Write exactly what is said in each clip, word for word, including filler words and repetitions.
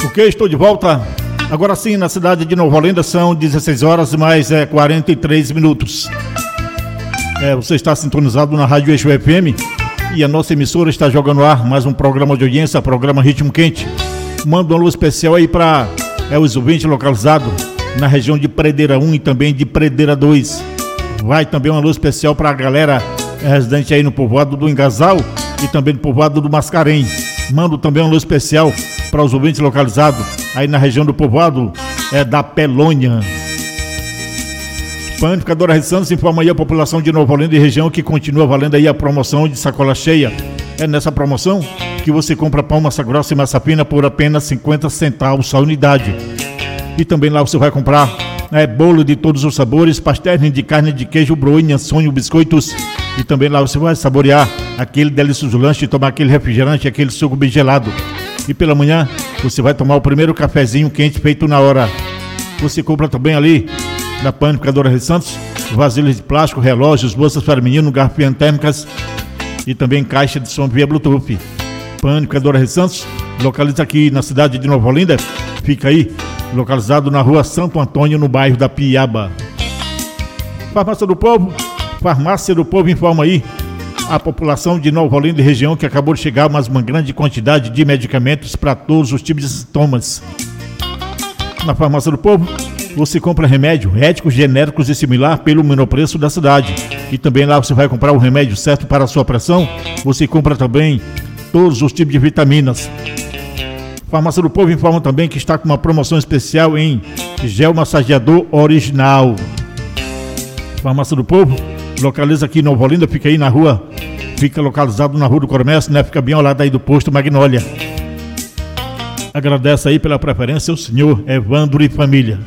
Ok, estou de volta. Agora sim, na cidade de Nova Olinda são dezesseis horas mais é, quarenta e três minutos. É, você está sintonizado na Rádio Eixo F M e a nossa emissora está jogando no ar mais um programa de audiência, programa Ritmo Quente. Manda um alô especial aí para é, os ouvintes localizados na região de Predeira um e também de Predeira dois. Vai também um alô especial para a galera é, residente aí no povoado do Engasal e também no povoado do Mascarém. Mando também um alô especial para os ouvintes localizados aí na região do povoado é, da Pelônia. Panificadora Rede Santos informa aí a população de Nova Olinda e região que continua valendo aí a promoção de sacola cheia. É nessa promoção que você compra pão, massa grossa e massa fina por apenas cinquenta centavos a unidade. E também lá você vai comprar é, bolo de todos os sabores, pastéis de carne, de queijo, broinha, sonho, biscoitos. E também lá você vai saborear aquele delicioso lanche, tomar aquele refrigerante, aquele suco bem gelado. E pela manhã você vai tomar o primeiro cafezinho quente feito na hora. Você compra também ali na Panificadora Rede Santos vasilhas de plástico, relógios, bolsas para menino, garrafinhas térmicas e também caixa de som via Bluetooth. Panificadora Rede Santos localiza aqui na cidade de Nova Olinda, fica aí localizado na rua Santo Antônio, no bairro da Piaba. Farmácia do Povo, Farmácia do Povo informa aí a população de Nova Olinda e região que acabou de chegar mais uma grande quantidade de medicamentos para todos os tipos de sintomas. Na Farmácia do Povo você compra remédio, éticos, genéricos e similar pelo menor preço da cidade. E também lá você vai comprar o remédio certo para a sua pressão. Você compra também todos os tipos de vitaminas. Farmácia do Povo informa também que está com uma promoção especial em gel massageador original. Farmácia do Povo localiza aqui em Nova Olinda, fica aí na rua, fica localizado na Rua do Comércio, né? Fica bem ao lado aí do posto Magnólia. Agradece aí pela preferência o senhor Evandro e família.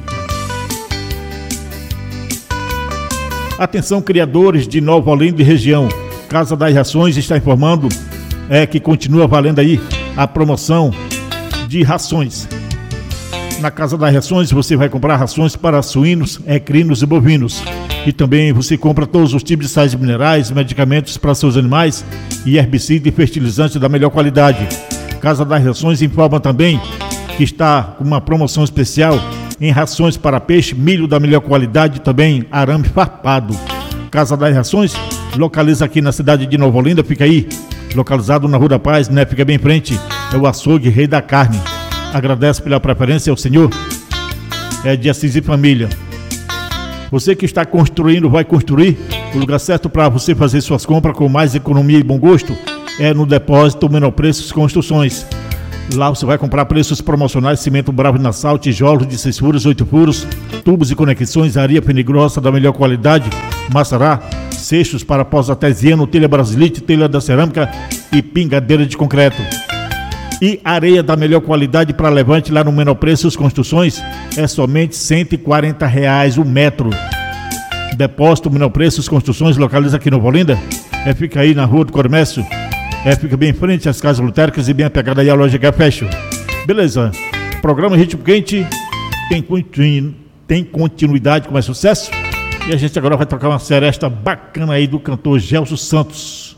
Atenção, criadores de Nova Olinda e região. Casa das Rações está informando é, que continua valendo aí a promoção de rações. Na Casa das Rações você vai comprar rações para suínos, equinos e bovinos. E também você compra todos os tipos de sais minerais, medicamentos para seus animais e herbicida e fertilizante da melhor qualidade. Casa das Rações informa também que está com uma promoção especial em rações para peixe, milho da melhor qualidade e também arame farpado. Casa das Rações localiza aqui na cidade de Nova Olinda, fica aí localizado na Rua da Paz, né? Fica bem em frente, é o açougue Rei da Carne. Agradece pela preferência ao senhor é de Assis e família. Você que está construindo, vai construir, o lugar certo para você fazer suas compras com mais economia e bom gosto é no Depósito Menor Preços Construções. Lá você vai comprar preços promocionais, cimento Bravo e Nassau, tijolos de seis furos, oito furos, tubos e conexões, areia penigrossa da melhor qualidade, maçará, cestos para pós-artesiano, telha brasilite, telha da cerâmica e pingadeira de concreto. E areia da melhor qualidade para levante lá no Menor Preços Construções é somente cento e quarenta reais o metro. Depósito Menor Preços Construções localiza aqui em Nova Olinda, é, fica aí na Rua do Comércio. É, fica bem em frente às casas lotéricas e bem apegada aí à loja Café. Beleza, programa Ritmo Quente tem, continu, tem continuidade com mais sucesso. E a gente agora vai tocar uma seresta bacana aí do cantor Gelson Santos.